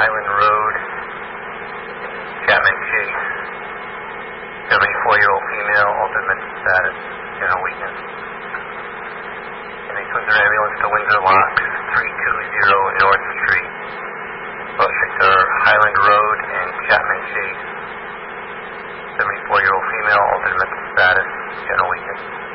Highland Road, Chapman Chase. 74-year-old female, altered mental status, general weakness. And they sent their ambulance to Windsor Locks, 320 North Street. Both sector Highland Road and Chapman Chase. 74-year-old female, altered mental status, general weakness.